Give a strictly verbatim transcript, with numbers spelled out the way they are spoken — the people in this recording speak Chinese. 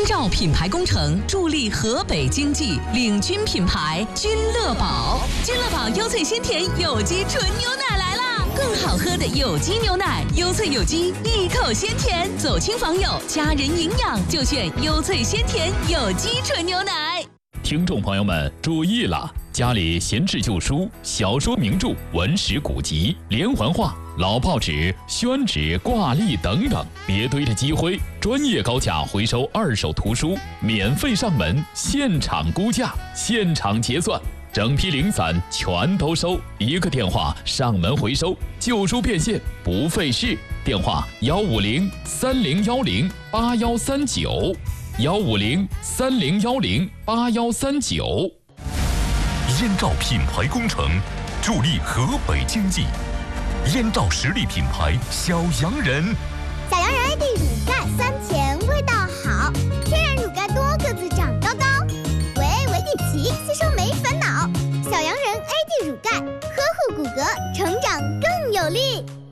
照品牌工程助力河北经济，领军品牌君乐宝。君乐宝优萃鲜甜有机纯牛奶来啦！更好喝的有机牛奶，优萃有机，一口鲜甜。走亲访友，家人营养就选优萃鲜甜有机纯牛奶。 听众朋友们注意了，家里闲置旧书、小说名著、文史古籍、连环画、老报纸、宣纸、挂历等等，别堆着积灰。专业高价回收二手图书，免费上门，现场估价，现场结算，整批零散全都收。一个电话上门回收，旧书变现不费事。电话幺五零三零幺零八幺三九。幺五零三零幺零八幺三九。 燕赵品牌工程助力河北经济。燕赵实力品牌小洋人。 小洋人 A D 乳钙酸甜味道好，天然乳钙多个子长高高，维 A 维 D 齐，吸收没烦恼。小洋人 A D 乳钙呵护骨骼，成长更有力。